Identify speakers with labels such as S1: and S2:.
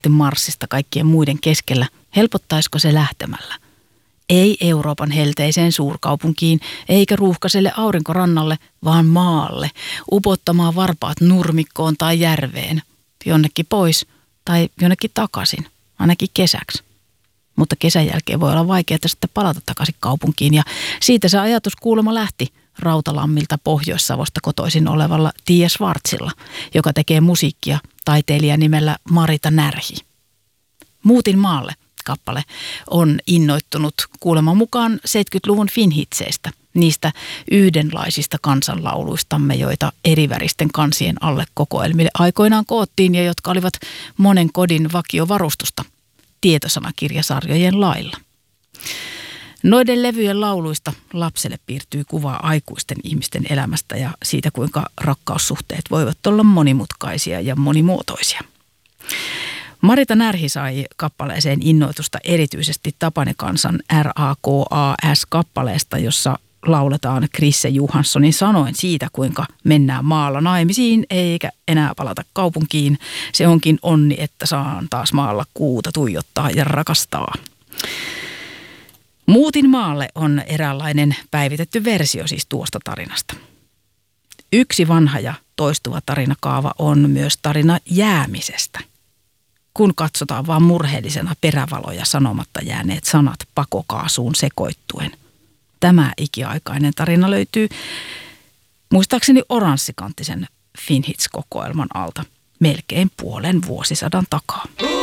S1: Marssista kaikkien muiden keskellä, helpottaisiko se lähtemällä? Ei Euroopan helteiseen suurkaupunkiin, eikä ruuhkaiselle aurinkorannalle, vaan maalle, upottamaan varpaat nurmikkoon tai järveen, jonnekin pois tai jonnekin takaisin, ainakin kesäksi. Mutta kesän jälkeen voi olla vaikeaa sitten palata takaisin kaupunkiin ja siitä se ajatus kuulemma lähti Rautalammilta Pohjois-Savosta kotoisin olevalla Tiia Schwartzilla, joka tekee musiikkia taiteilija nimellä Marita Närhi. Muutin maalle -kappale on innoittunut kuuleman mukaan 70-luvun finhitseistä, niistä yhdenlaisista kansanlauluistamme, joita eriväristen kansien alle kokoelmille aikoinaan koottiin ja jotka olivat monen kodin vakiovarustusta tietosanakirjasarjojen lailla. Noiden levyjen lauluista lapselle piirtyy kuvaa aikuisten ihmisten elämästä ja siitä, kuinka rakkaussuhteet voivat olla monimutkaisia ja monimuotoisia. Marita Närhi sai kappaleeseen innoitusta erityisesti Tapani-kansan RAKAS-kappaleesta, jossa lauletaan Krisse Johanssonin sanoin siitä, kuinka mennään maalla naimisiin eikä enää palata kaupunkiin. Se onkin onni, että saan taas maalla kuuta tuijottaa ja rakastaa. Muutin maalle on eräänlainen päivitetty versio siis tuosta tarinasta. Yksi vanha ja toistuva tarinakaava on myös tarina jäämisestä. Kun katsotaan vaan murheellisena perävaloja sanomatta jääneet sanat pakokaasuun sekoittuen. Tämä ikiaikainen tarina löytyy muistaakseni oranssikanttisen Finhits-kokoelman alta melkein puolen vuosisadan takaa.